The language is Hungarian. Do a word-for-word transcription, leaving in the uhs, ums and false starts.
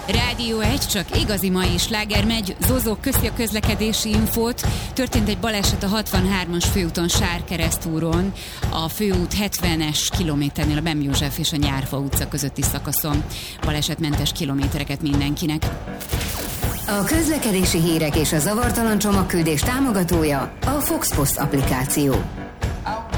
Rádió egy, csak igazi mai sláger megy. Zozó, köszi a közlekedési infót. Történt egy baleset a hatvanhármas főúton Sárkeresztúron, a főút hetvenes kilométernél a Bem József és a Nyárfa utca közötti szakaszon. Balesetmentes kilométereket mindenkinek. A közlekedési hírek és a zavartalan csomagküldés támogatója a Fox Post applikáció.